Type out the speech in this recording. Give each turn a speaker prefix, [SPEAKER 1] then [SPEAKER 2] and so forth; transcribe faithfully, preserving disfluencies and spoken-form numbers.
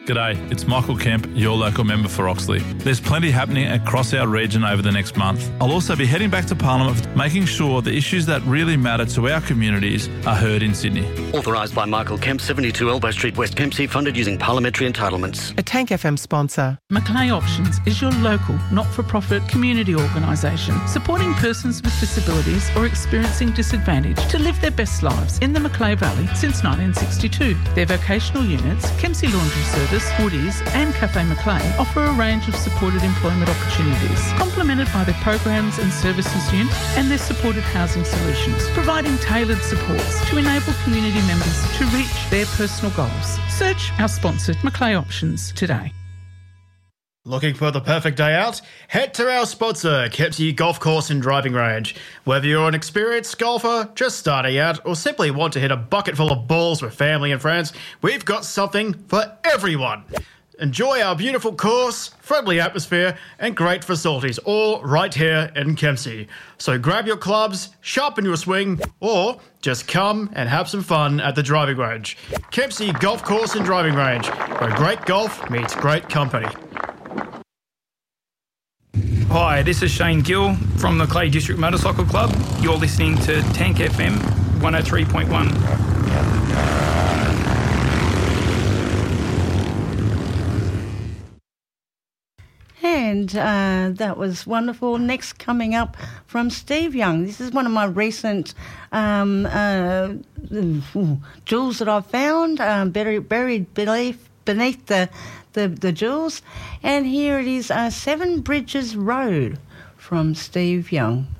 [SPEAKER 1] G'day, it's Michael Kemp, your local member for Oxley. There's plenty happening across our region over the next month. I'll also be heading back to Parliament, making sure the issues that really matter to our communities are heard in Sydney.
[SPEAKER 2] Authorised by Michael Kemp, seventy-two Elbow Street, West Kempsey, funded using parliamentary entitlements.
[SPEAKER 3] A Tank F M sponsor.
[SPEAKER 4] Macleay Options is your local, not-for-profit community organisation supporting persons with disabilities or experiencing disadvantage to live their best lives in the Macleay Valley since nineteen sixty-two. Their vocational units, Kempsey Laundry Service, Woodies and Cafe Macleay offer a range of supported employment opportunities, complemented by their programs and services unit and their supported housing solutions, providing tailored supports to enable community members to reach their personal goals. Search our sponsored Macleay Options today.
[SPEAKER 5] Looking for the perfect day out? Head to our sponsor, Kempsey Golf Course and Driving Range. Whether you're an experienced golfer, just starting out, or simply want to hit a bucket full of balls with family and friends, we've got something for everyone. Enjoy our beautiful course, friendly atmosphere, and great facilities, all right here in Kempsey. So grab your clubs, sharpen your swing, or just come and have some fun at the driving range. Kempsey Golf Course and Driving Range, where great golf meets great company.
[SPEAKER 6] Hi, this is Shane Gill from the Clay District Motorcycle Club. You're listening to Tank F M one oh three point one.
[SPEAKER 7] And uh, that was wonderful. Next, coming up from Steve Young. This is one of my recent um, uh, jewels that I've found, um, buried, buried beneath, beneath the, the, the jewels. And here it is, uh, Seven Bridges Road from Steve Young.